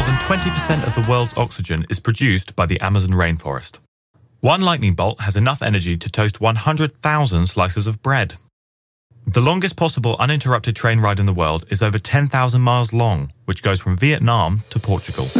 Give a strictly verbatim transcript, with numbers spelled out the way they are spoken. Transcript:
than twenty percent of the world's oxygen is produced by the Amazon rainforest. One lightning bolt has enough energy to toast one hundred thousand slices of bread. The longest possible uninterrupted train ride in the world is over ten thousand miles long, which goes from Vietnam to Portugal.